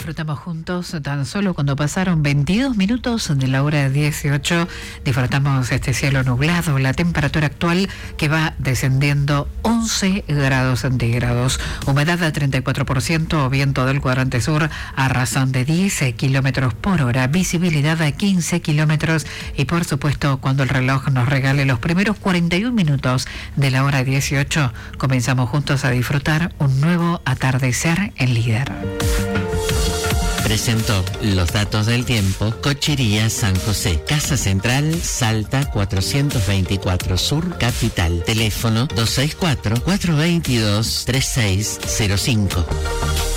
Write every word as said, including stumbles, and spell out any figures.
Disfrutamos juntos tan solo cuando pasaron veintidós minutos de la hora dieciocho. Disfrutamos este cielo nublado, la temperatura actual que va descendiendo once grados centígrados. Humedad del treinta y cuatro por ciento, viento del cuadrante sur a razón de diez kilómetros por hora, visibilidad de quince kilómetros y por supuesto cuando el reloj nos regale los primeros cuarenta y un minutos de la hora dieciocho, comenzamos juntos a disfrutar un nuevo atardecer en Líder. Presentó los datos del tiempo Cochería San José, Casa Central, Salta cuatrocientos veinticuatro Sur, Capital. Teléfono dos seis cuatro, cuatro dos dos, tres seis cero cinco.